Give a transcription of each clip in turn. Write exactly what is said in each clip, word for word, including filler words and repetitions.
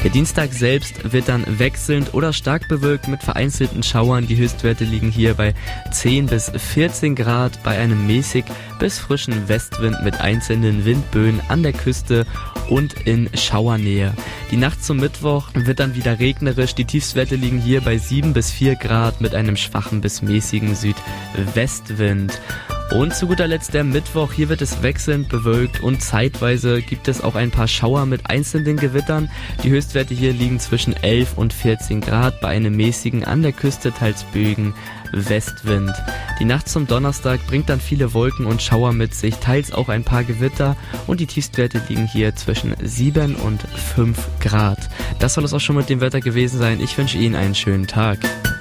Der Dienstag selbst wird dann wechselnd oder stark bewölkt mit vereinzelten Schauern. Die Höchstwerte liegen hier bei zehn bis vierzehn Grad bei einem mäßig bis frischen Westwind mit einzelnen Windböen an der Küste und in Schauernähe. Die Nacht zum Mittwoch wird dann wieder regnerisch. Die Tiefstwerte liegen hier bei sieben bis vier Grad mit einem schwachen bis mäßigen Südwestwind. Und zu guter Letzt der Mittwoch, hier wird es wechselnd bewölkt und zeitweise gibt es auch ein paar Schauer mit einzelnen Gewittern. Die Höchstwerte hier liegen zwischen elf und vierzehn Grad bei einem mäßigen, an der Küste teils böigen Westwind. Die Nacht zum Donnerstag bringt dann viele Wolken und Schauer mit sich, teils auch ein paar Gewitter und die Tiefstwerte liegen hier zwischen sieben und fünf Grad. Das soll es auch schon mit dem Wetter gewesen sein. Ich wünsche Ihnen einen schönen Tag.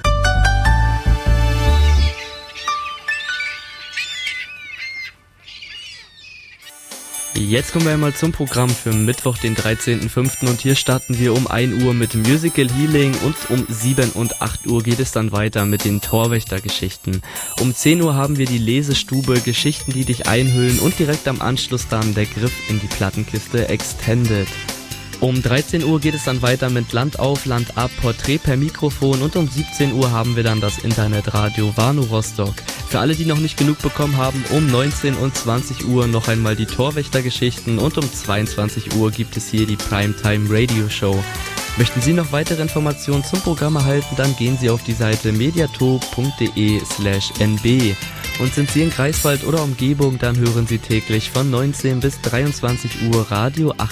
Jetzt kommen wir einmal zum Programm für Mittwoch, den dreizehnten fünften und hier starten wir um ein Uhr mit Musical Healing und um sieben und acht Uhr geht es dann weiter mit den Torwächtergeschichten. Um zehn Uhr haben wir die Lesestube, Geschichten, die dich einhüllen und direkt am Anschluss dann der Griff in die Plattenkiste Extended. Um dreizehn Uhr geht es dann weiter mit Land auf, Land ab, Porträt per Mikrofon und um siebzehn Uhr haben wir dann das Internetradio Warnow Rostock. Für alle, die noch nicht genug bekommen haben, um neunzehn und zwanzig Uhr noch einmal die Torwächtergeschichten und um zweiundzwanzig Uhr gibt es hier die Primetime Radio Show. Möchten Sie noch weitere Informationen zum Programm erhalten, dann gehen Sie auf die Seite mediatop.de slash nb. Und sind Sie in Greifswald oder Umgebung, dann hören Sie täglich von neunzehn bis dreiundzwanzig Uhr Radio acht.